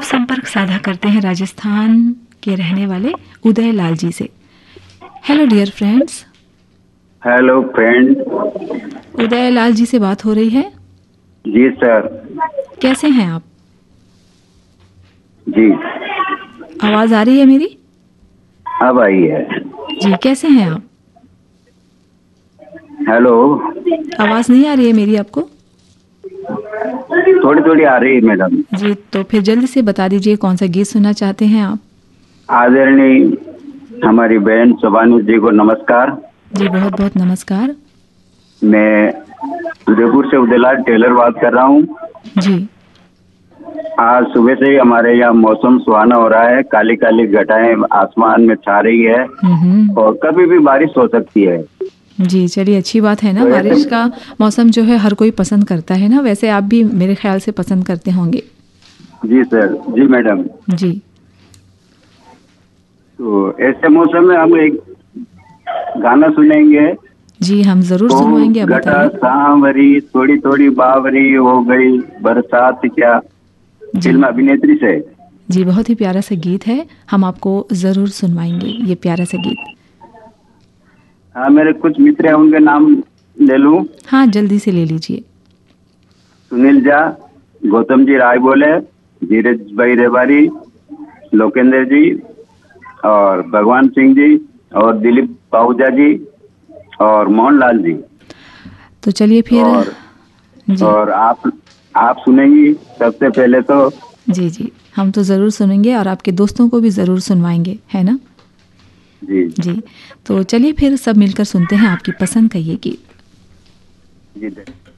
संपर्क साझा करते हैं राजस्थान के रहने वाले उदय लाल जी से। Hello dear friends. Hello friend. Uday Lal ji से बात हो रही है? जी सर। कैसे हैं आप? जी। आवाज आ रही है मेरी? अब आई है। जी, कैसे हैं आप? हेलो। आवाज नहीं आ रही है मेरी आपको? थोड़ी थोड़ी आ रही है मैडम। जी, तो फिर जल्दी से बता दीजिए कौन सा गीत सुनना चाहते हैं आप? आदरणीय हमारी बहन शोभानु जी को नमस्कार। जी, बहुत बहुत नमस्कार। मैं उदयपुर से उदयलाल टेलर बात कर रहा हूँ। जी। आज सुबह से ही हमारे यहाँ मौसम सुहाना हो रहा है। काली काली घटाएं आसमान में छा रही है और कभी भी बारिश हो सकती है। जी, चलिए अच्छी बात है ना। तो बारिश का मौसम जो है हर कोई पसंद करता है ना। वैसे आप भी मेरे ख्याल से पसंद करते होंगे। जी सर। जी मैडम। जी। तो ऐसे मौसम में हम एक गाना सुनेंगे। जी, हम जरूर सुनवाएंगे। अब घटा बताइए। सांवरी थोड़ी थोड़ी बावरी हो गई बरसात क्या, जी फिल्म अभिनेत्री से। जी, बहुत ही प्यारा सा गीत है। हम आपको जरूर सुनवाएंगे ये प्यारा सा गीत। हाँ, मेरे कुछ मित्र हैं, उनके नाम ले लूं। हाँ, जल्दी से ले लीजिए। सुनील झा, गौतम जी राय बोले, धीरज भाई रेवारी, लोकेंद्र जी और भगवान सिंह जी और दिलीप पाहुजा जी और मोहनलाल जी। तो चलिए फिर। जी। और आप सुनेंगी सबसे पहले तो। जी जी, हम तो ज़रूर सुनेंगे और आपके दोस्तों को भी ज़रूर सुनवाएंगे, है ना? जी जी। तो चलिए फिर सब मिलकर सुनते हैं आपकी पसंद का ये गीत। जी।